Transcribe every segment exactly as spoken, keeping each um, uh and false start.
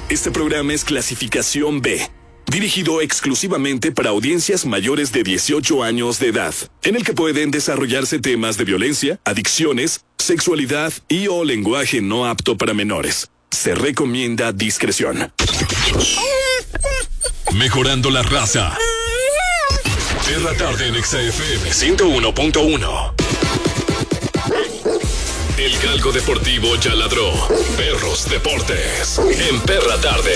Este programa es clasificación B, dirigido exclusivamente para audiencias mayores de dieciocho años de edad, en el que pueden desarrollarse temas de violencia, adicciones, sexualidad y o lenguaje no apto para menores. Se recomienda discreción. Mejorando la raza. Perra Tarde en Exa F M ciento uno punto uno. El galgo deportivo ya ladró. Perros Deportes en Perra Tarde.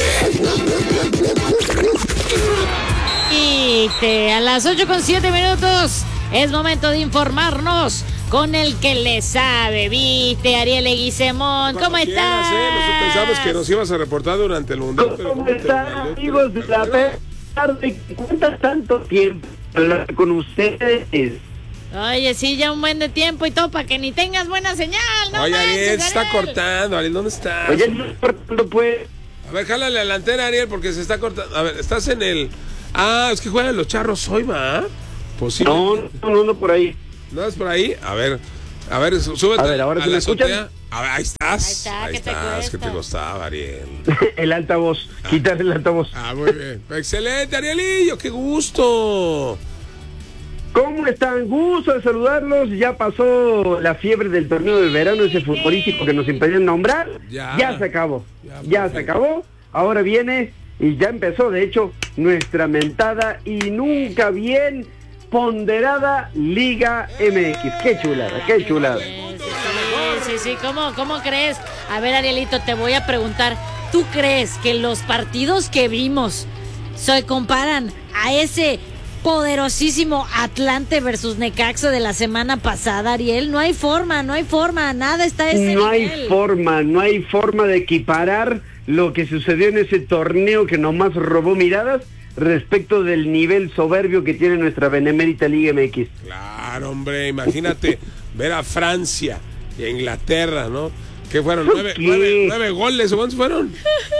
Y te, a las ocho con siete minutos es momento de informarnos con el que le sabe, ¿viste? Ariel Leguizamón, ¿cómo estás? ¿eh? Nosotros pensamos que nos ibas a reportar durante el mundial. ¿Cómo, pero ¿cómo están, amigos de la Perra Tarde? ¿Cuántas tanto tiempo hablar con ustedes? Oye, sí, ya un buen de tiempo y todo para que ni tengas buena señal, ¿no? Oye, manches, Ariel, se está Ariel. cortando. Ariel, ¿dónde estás? Oye, no está cortando, pues. A ver, jálale la antena, Ariel, porque se está cortando. A ver, estás en el... Ah, es que juegan los Charros hoy, ¿va? Posible. No, no, no, no, por ahí. ¿No es por ahí? A ver, a ver, súbete a, ver, ahora a se la me escuchan. azotea. A ver, ahí estás. Ahí está, ahí ¿qué te estás, cuesta? ¿qué te costaba, Ariel? El altavoz, ah. quitar el altavoz. Ah, muy bien. Excelente, Arielillo, qué gusto. ¿Cómo están? Gusto de saludarlos. Ya pasó la fiebre del torneo de verano, ese futbolístico que nos impedían nombrar. Ya, ya se acabó. Ya, ya se acabó. Ahora viene y ya empezó, de hecho, nuestra mentada y nunca bien ponderada Liga M X. Qué chulada, qué chulada. Sí, sí, sí, ¿cómo, cómo crees? A ver, Arielito, te voy a preguntar. ¿Tú crees que los partidos que vimos se comparan a ese poderosísimo Atlante versus Necaxa de la semana pasada, Ariel? No hay forma, no hay forma, nada está a ese No nivel. hay forma, no hay forma de equiparar lo que sucedió en ese torneo que nomás robó miradas respecto del nivel soberbio que tiene nuestra benemérita Liga M X. Claro, hombre, imagínate ver a Francia y a Inglaterra, ¿no? ¿Qué fueron? ¿Nueve, nueve, nueve goles? ¿Cuántos fueron?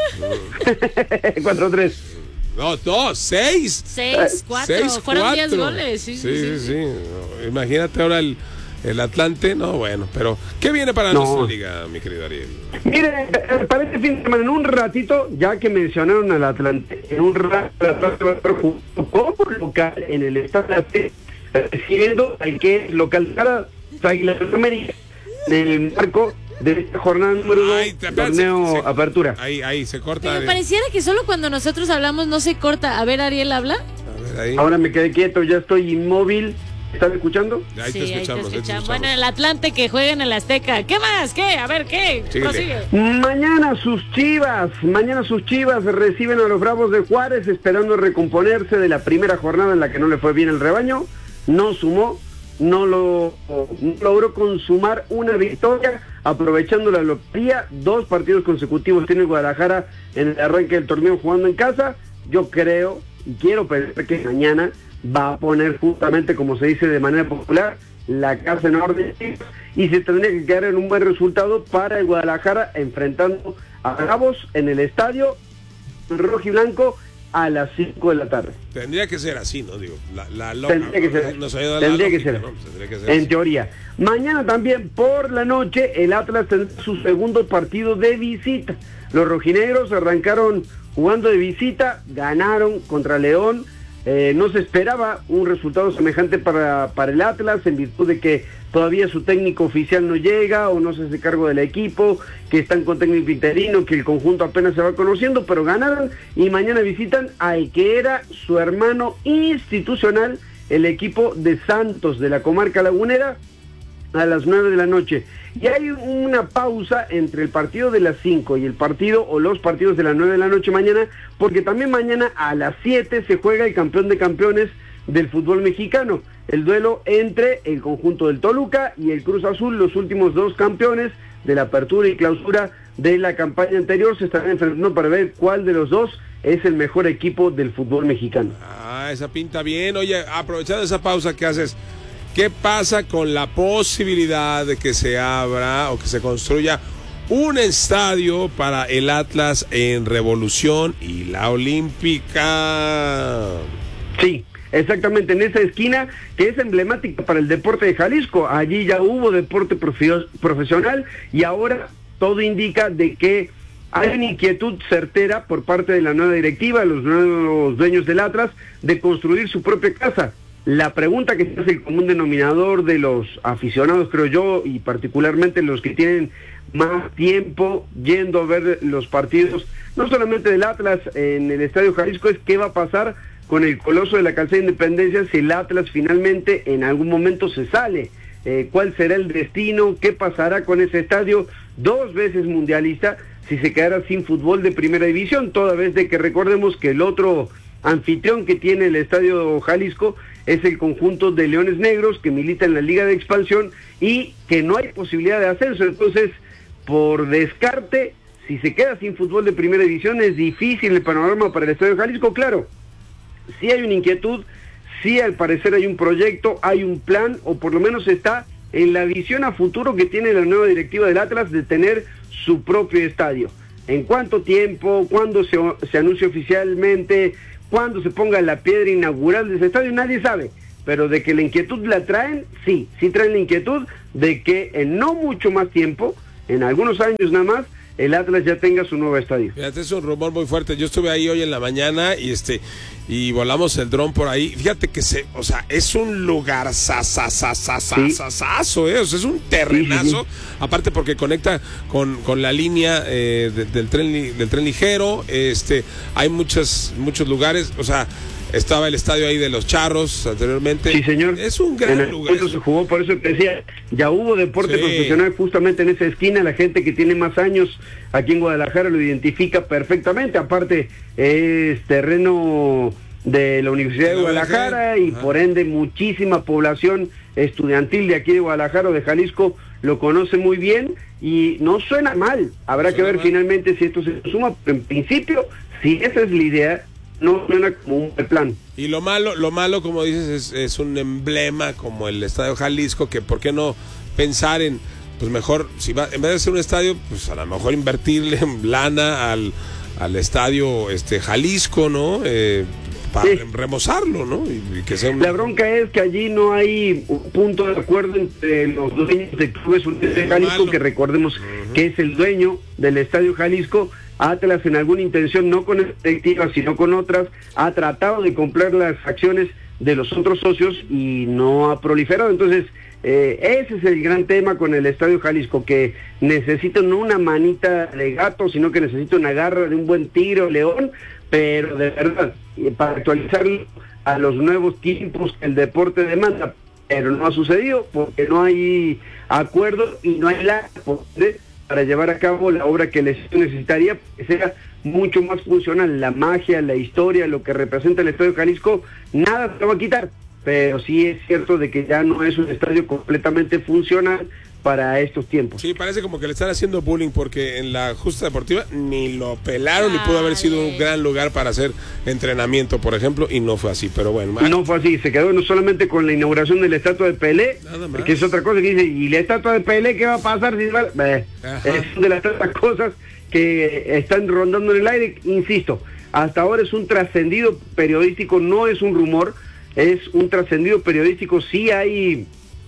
cuatro tres. No, dos, seis. Seis, cuatro, Seis, fueron cuatro. diez goles. Sí, Sí, sí, sí, sí. No, imagínate ahora el, el Atlante. No, bueno, pero ¿qué viene para no. nuestra liga, mi querido Ariel? Mire, para este fin de semana, en un ratito, ya que mencionaron al Atlante, en un rato el Atlante va a estar jugando como local en el Estadio recibiendo al que es local para Águilas de América en el marco de esta jornada número dos, torneo se, se, Apertura. Ahí, ahí, se corta. Pero Ariel. pareciera que solo cuando nosotros hablamos no se corta. A ver, Ariel, ¿habla? A ver, ahí. Ahora me quedé quieto, ya estoy inmóvil. ¿Están escuchando? Ahí sí, te escuchamos. ahí te escuchamos. Ahí te escuchamos. Bueno, el Atlante que juega en el Azteca. ¿Qué más? ¿Qué? A ver, ¿qué? Prosigue. Mañana sus Chivas, mañana sus Chivas reciben a los Bravos de Juárez esperando recomponerse de la primera jornada en la que no le fue bien el rebaño. No sumó, no lo no logró consumar una victoria, aprovechando la lotería. Dos partidos consecutivos tiene Guadalajara en el arranque del torneo jugando en casa. Yo creo y quiero pensar que mañana va a poner justamente, como se dice de manera popular, la casa en orden y se tendría que quedar en un buen resultado para el Guadalajara enfrentando a Bravos en el estadio rojo y blanco a las cinco de la tarde. Tendría que ser así, ¿no? Digo, la, la loca, tendría que ser, nos ayuda tendría, la que lógica, ser. ¿no? Tendría que ser en así. teoría. Mañana también por la noche el Atlas tendrá su segundo partido de visita. Los rojinegros arrancaron jugando de visita, ganaron contra León. Eh, no se esperaba un resultado semejante para, para el Atlas en virtud de que todavía su técnico oficial no llega o no se hace cargo del equipo, que están con técnico interino, que el conjunto apenas se va conociendo, pero ganaron y mañana visitan al que era su hermano institucional, el equipo de Santos de la comarca lagunera, a las nueve de la noche. Y hay una pausa entre el partido de las cinco y el partido o los partidos de las nueve de la noche mañana, porque también mañana a las siete se juega el campeón de campeones del fútbol mexicano, el duelo entre el conjunto del Toluca y el Cruz Azul, los últimos dos campeones de la apertura y clausura de la campaña anterior, se estarán enfrentando para ver cuál de los dos es el mejor equipo del fútbol mexicano. Ah, esa pinta bien. Oye, aprovechando esa pausa que haces, ¿qué pasa con la posibilidad de que se abra o que se construya un estadio para el Atlas en Revolución y la Olímpica? Sí, exactamente, en esa esquina que es emblemática para el deporte de Jalisco. Allí ya hubo deporte profe- profesional y ahora todo indica de que hay una inquietud certera por parte de la nueva directiva, los nuevos dueños del Atlas, de construir su propia casa. La pregunta que es el común denominador de los aficionados, creo yo, y particularmente los que tienen más tiempo yendo a ver los partidos, no solamente del Atlas en el Estadio Jalisco, es qué va a pasar con el Coloso de la Calzada de Independencia si el Atlas finalmente en algún momento se sale. Eh, ¿Cuál será el destino? ¿Qué pasará con ese estadio dos veces mundialista si se quedara sin fútbol de primera división? Toda vez de que recordemos que el otro anfitrión que tiene el Estadio Jalisco es el conjunto de Leones Negros, que milita en la Liga de Expansión y que no hay posibilidad de ascenso. Entonces, por descarte, si se queda sin fútbol de primera división, es difícil el panorama para el Estadio Jalisco. Claro, sí hay una inquietud, sí al parecer hay un proyecto, hay un plan, o por lo menos está en la visión a futuro que tiene la nueva directiva del Atlas de tener su propio estadio. ¿En cuánto tiempo? ¿Cuándo se, se anuncie oficialmente? ¿Cuándo se ponga la piedra inaugural de ese estadio? Nadie sabe, pero de que la inquietud la traen, sí, sí traen la inquietud de que en no mucho más tiempo, en algunos años nada más, el Atlas ya tenga su nuevo estadio. Fíjate, es un rumor muy fuerte. Yo estuve ahí hoy en la mañana y este y volamos el dron por ahí. Fíjate que se, o sea, es un lugar sasasasasasasazo, eh, o sea, es un terrenazo. Sí, sí, sí. Aparte porque conecta con, con la línea eh, de, del tren del tren ligero. Este, hay muchos muchos lugares, o sea, estaba el estadio ahí de los Charros anteriormente. Sí, señor. Es un gran en lugar. Eso se jugó, por eso te decía, ya hubo deporte sí. profesional justamente en esa esquina. La gente que tiene más años aquí en Guadalajara lo identifica perfectamente. Aparte, es terreno de la Universidad de, de Guadalajara y Ajá. por ende muchísima población estudiantil de aquí de Guadalajara o de Jalisco lo conoce muy bien y no suena mal. Habrá no que ver mal. finalmente si esto se suma. En principio, si esa es la idea, no suena como un plan. Y lo malo, lo malo como dices, es, es un emblema como el Estadio Jalisco, que por qué no pensar en, pues mejor, si va, en vez de ser un estadio, pues a lo mejor invertirle en lana al, al estadio este Jalisco, ¿no? Eh, para sí. remozarlo, ¿no? Y, y que sea un... La bronca es que allí no hay un punto de acuerdo entre los dueños de Clubes Unidos de Jalisco, que recordemos uh-huh. que es el dueño del Estadio Jalisco. Atlas en alguna intención, no con esta directiva, sino con otras, ha tratado de comprar las acciones de los otros socios y no ha proliferado. Entonces, eh, ese es el gran tema con el Estadio Jalisco, que necesita no una manita de gato, sino que necesita una garra de un buen tigre o león, pero de verdad, para actualizarlo a los nuevos tiempos que el deporte demanda, pero no ha sucedido porque no hay acuerdo y no hay la de para llevar a cabo la obra que les necesitaría que sea mucho más funcional. La magia, la historia, lo que representa el Estadio Jalisco, nada se va a quitar, pero sí es cierto de que ya no es un estadio completamente funcional para estos tiempos. Sí, parece como que le están haciendo bullying porque en la justa deportiva ni lo pelaron Ay. y pudo haber sido un gran lugar para hacer entrenamiento, por ejemplo, y no fue así, pero bueno. No fue así, se quedó no solamente con la inauguración de la estatua de Pelé, que es otra cosa que dice, ¿y la estatua de Pelé qué va a pasar? Si va? Eh, es de las tantas cosas que están rondando en el aire, insisto, hasta ahora es un trascendido periodístico, no es un rumor, es un trascendido periodístico, sí hay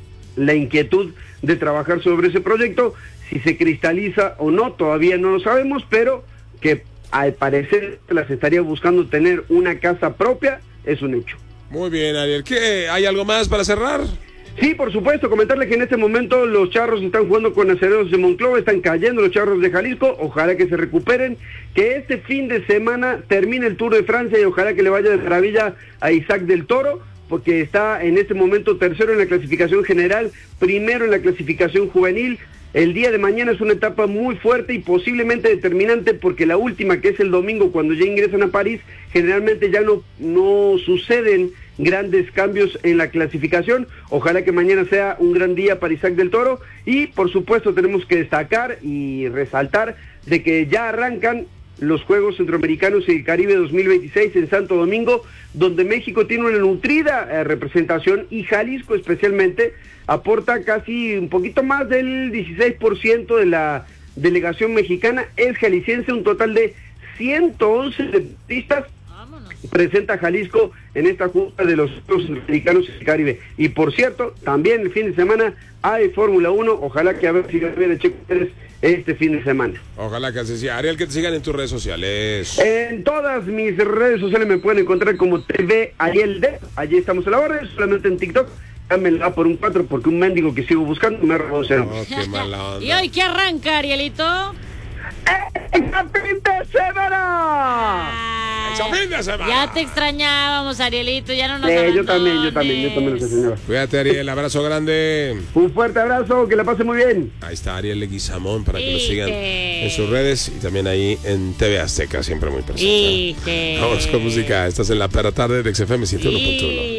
la inquietud de trabajar sobre ese proyecto, si se cristaliza o no, todavía no lo sabemos, pero que al parecer las estaría buscando tener una casa propia, es un hecho. Muy bien, Ariel, ¿qué? ¿Hay algo más para cerrar? Sí, por supuesto, comentarle que en este momento los Charros están jugando con Acereros de Monclova, están cayendo los Charros de Jalisco, ojalá que se recuperen, que este fin de semana termine el Tour de Francia y ojalá que le vaya de maravilla a Isaac del Toro, porque está en este momento tercero en la clasificación general, primero en la clasificación juvenil. El día de mañana es una etapa muy fuerte y posiblemente determinante, porque la última, que es el domingo, cuando ya ingresan a París, generalmente ya no, no suceden grandes cambios en la clasificación. Ojalá que mañana sea un gran día para Isaac del Toro, y por supuesto tenemos que destacar y resaltar de que ya arrancan los Juegos Centroamericanos y el Caribe dos mil veintiséis en Santo Domingo, donde México tiene una nutrida eh, representación, y Jalisco especialmente aporta casi un poquito más del dieciséis por ciento de la delegación mexicana. Es jalisciense, un total de ciento once deportistas presenta Jalisco en esta justa de los Juegos Centroamericanos y el Caribe. Y por cierto, también el fin de semana hay Fórmula uno, ojalá que a ver si Javier Checo Pérez este fin de semana. Ojalá que así sea. Ariel, que te sigan en tus redes sociales. En todas mis redes sociales me pueden encontrar como T V Ariel D. Allí estamos a la orden, solamente en TikTok. Dámela por un cuatro porque un mendigo que sigo buscando me robó cero. Oh, qué mala onda. ¿Y hoy qué arranca, Arielito? ¡El fin de semana! ¡Ese fin de semana! Ya te extrañábamos, Arielito, ya no nos Sí, abandones. yo también, yo también, yo también los extrañaba. Cuídate, Ariel. Abrazo grande. Un fuerte abrazo, que la pase muy bien. Ahí está Ariel Leguizamón para que lo sigan Ije. en sus redes y también ahí en T V Azteca, siempre muy presente. Ije. Vamos con música. Estás en la perra tarde de X F M ciento uno punto uno.